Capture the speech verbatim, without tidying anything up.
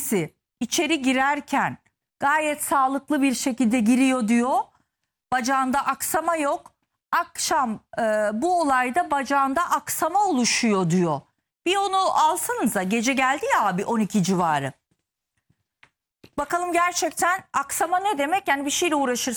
annesi içeri girerken gayet sağlıklı bir şekilde giriyor diyor. Bacağında aksama yok. Akşam e, bu olayda bacağında aksama oluşuyor diyor. Bir onu alsanıza, gece geldi ya abi on iki civarı. Bakalım gerçekten aksama ne demek? Yani bir şeyle uğraşırsın.